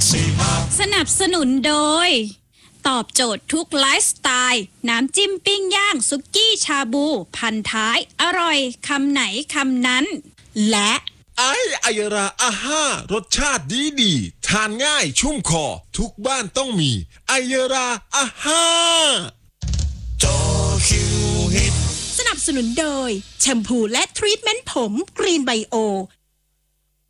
สนับสนุนโดยตอบโจทย์ทุกไลฟ์สไตล์น้ำจิ้มปิ้งย่างสุกี้ชาบูพันท้ายอร่อยคำไหนคำนั้นและไอยราอาห้ารสชาติดีทานง่ายชุ่มคอทุกบ้านต้องมีไอยราอาห้าสนับสนุนโดยแชมพูและทรีทเมนต์ผมกรีนไบโอ